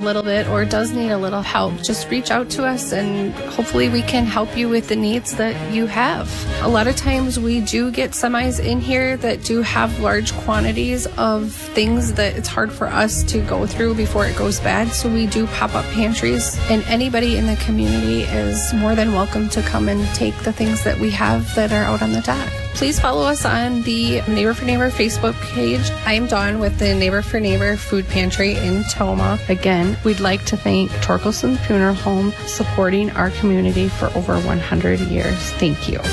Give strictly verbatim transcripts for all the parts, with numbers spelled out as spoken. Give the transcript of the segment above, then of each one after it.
little bit or does need a little help, just reach out to us and hopefully we can help you with the needs that you have. A lot of times we do get semis in here that do have large quantities of things that it's hard for us to go through before it goes bad. So we do pop-up pantries, and anybody in the community is more than welcome to come and take the things that we have that are out on the dock. Please follow us on the Neighbor for Neighbor Facebook page. I'm Dawn with the Neighbor for Neighbor Food Pantry in Tomah. Again, we'd like to thank Torkelson Funeral Home supporting our community for over one hundred years. Thank you.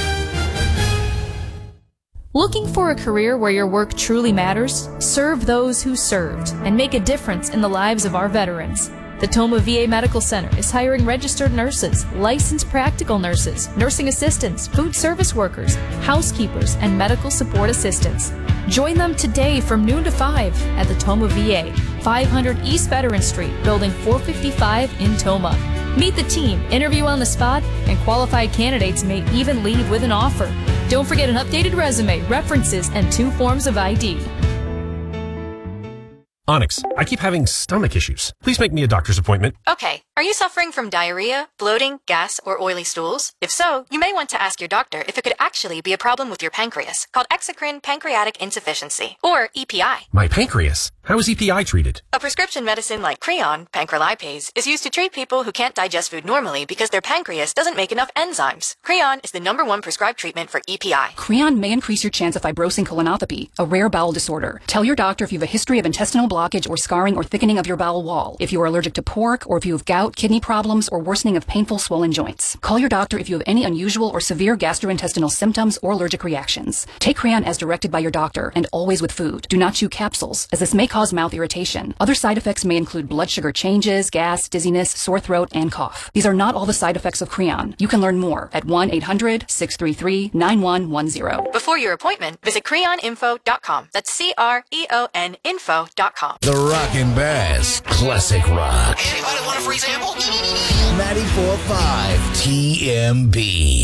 Looking for a career where your work truly matters? Serve those who served and make a difference in the lives of our veterans. The Tomah V A Medical Center is hiring registered nurses, licensed practical nurses, nursing assistants, food service workers, housekeepers, and medical support assistants. Join them today from noon to five at the Tomah V A, five hundred East Veteran Street, Building four fifty-five in Tomah. Meet the team, interview on the spot, and qualified candidates may even leave with an offer. Don't forget an updated resume, references, and two forms of I D. Onyx, I keep having stomach issues. Please make me a doctor's appointment. Okay. Are you suffering from diarrhea, bloating, gas, or oily stools? If so, you may want to ask your doctor if it could actually be a problem with your pancreas, called exocrine pancreatic insufficiency, or E P I. My pancreas? How is E P I treated? A prescription medicine like Creon, pancrelipase, is used to treat people who can't digest food normally because their pancreas doesn't make enough enzymes. Creon is the number one prescribed treatment for E P I. Creon may increase your chance of fibrosing colonopathy, a rare bowel disorder. Tell your doctor if you have a history of intestinal blockage or scarring or thickening of your bowel wall, if you are allergic to pork, or if you have gout, kidney problems, or worsening of painful swollen joints. Call your doctor if you have any unusual or severe gastrointestinal symptoms or allergic reactions. Take Creon as directed by your doctor, and always with food. Do not chew capsules, as this may cause mouth irritation. Other side effects may include blood sugar changes, gas, dizziness, sore throat, and cough. These are not all the side effects of Creon. You can learn more at one eight hundred, six three three, nine one one zero. Before your appointment, visit creon info dot com. That's C R E O N info dot com. The Rockin' Bass Classic Rock. Anybody want a free sample? ninety-four point five T M B.